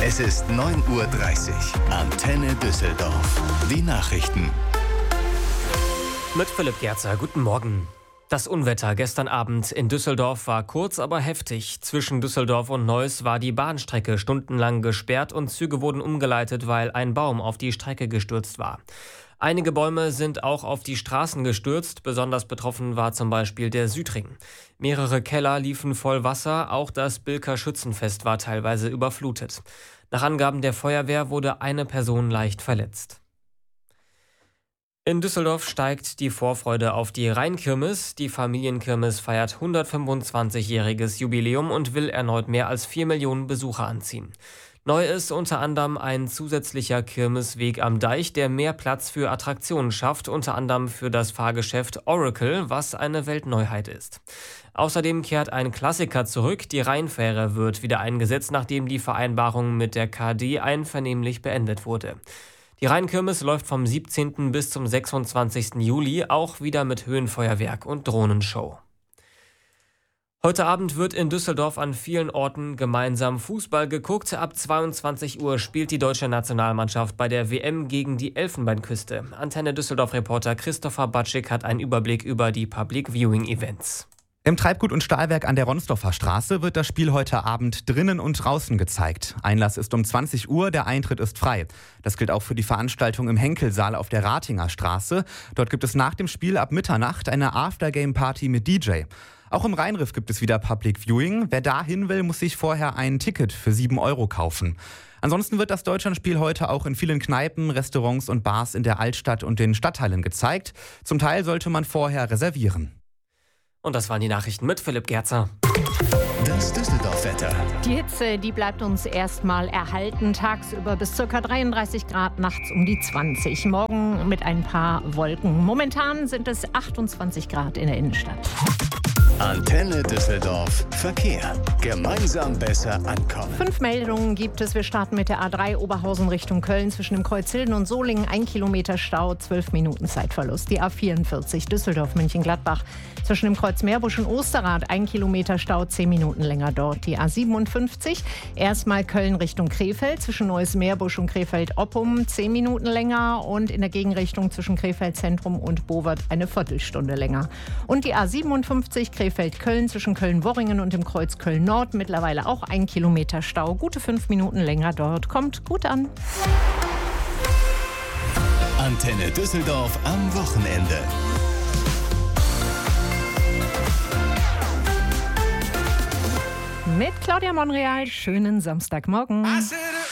Es ist 9:30 Uhr. Antenne Düsseldorf. Die Nachrichten. Mit Philipp Gerzer, guten Morgen. Das Unwetter gestern Abend in Düsseldorf war kurz, aber heftig. Zwischen Düsseldorf und Neuss war die Bahnstrecke stundenlang gesperrt und Züge wurden umgeleitet, weil ein Baum auf die Strecke gestürzt war. Einige Bäume sind auch auf die Straßen gestürzt. Besonders betroffen war zum Beispiel der Südring. Mehrere Keller liefen voll Wasser. Auch das Bilker Schützenfest war teilweise überflutet. Nach Angaben der Feuerwehr wurde eine Person leicht verletzt. In Düsseldorf steigt die Vorfreude auf die Rheinkirmes. Die Familienkirmes feiert 125-jähriges Jubiläum und will erneut mehr als 4 Millionen Besucher anziehen. Neu ist unter anderem ein zusätzlicher Kirmesweg am Deich, der mehr Platz für Attraktionen schafft, unter anderem für das Fahrgeschäft Oracle, was eine Weltneuheit ist. Außerdem kehrt ein Klassiker zurück, die Rheinfähre wird wieder eingesetzt, nachdem die Vereinbarung mit der KD einvernehmlich beendet wurde. Die Rheinkirmes läuft vom 17. bis zum 26. Juli, auch wieder mit Höhenfeuerwerk und Drohnenshow. Heute Abend wird in Düsseldorf an vielen Orten gemeinsam Fußball geguckt. Ab 22 Uhr spielt die deutsche Nationalmannschaft bei der WM gegen die Elfenbeinküste. Antenne Düsseldorf-Reporter Christopher Batschik hat einen Überblick über die Public Viewing Events. Im Treibgut- und Stahlwerk an der Ronsdorfer Straße wird das Spiel heute Abend drinnen und draußen gezeigt. Einlass ist um 20 Uhr, der Eintritt ist frei. Das gilt auch für die Veranstaltung im Henkelsaal auf der Ratinger Straße. Dort gibt es nach dem Spiel ab Mitternacht eine Aftergame-Party mit DJ. Auch im Rheinriff gibt es wieder Public Viewing. Wer da hin will, muss sich vorher ein Ticket für 7 € kaufen. Ansonsten wird das Deutschlandspiel heute auch in vielen Kneipen, Restaurants und Bars in der Altstadt und den Stadtteilen gezeigt. Zum Teil sollte man vorher reservieren. Und das waren die Nachrichten mit Philipp Gerzer. Das Düsseldorf-Wetter. Die Hitze, die bleibt uns erstmal erhalten. Tagsüber bis ca. 33 Grad, nachts um die 20. Morgen mit ein paar Wolken. Momentan sind es 28 Grad in der Innenstadt. Antenne Düsseldorf. Verkehr. Gemeinsam besser ankommen. 5 Meldungen gibt es. Wir starten mit der A3 Oberhausen Richtung Köln. Zwischen dem Kreuz Hilden und Solingen 1 Kilometer Stau, 12 Minuten Zeitverlust. Die A44 Düsseldorf-München-Gladbach. Zwischen dem Kreuz Meerbusch und Osterrad 1 Kilometer Stau, 10 Minuten länger dort. Die A57 erstmal Köln Richtung Krefeld. Zwischen Neues Meerbusch und Krefeld-Oppum 10 Minuten länger. Und in der Gegenrichtung zwischen Krefeld Zentrum und Bowert eine Viertelstunde länger. Und die A57 Krefeld-Köln zwischen Köln-Worringen und dem Kreuz Köln-Nord mittlerweile auch 1 Kilometer Stau. Gute 5 Minuten länger dort. Kommt gut an. Antenne Düsseldorf am Wochenende. Mit Claudia Monreal. Schönen Samstagmorgen.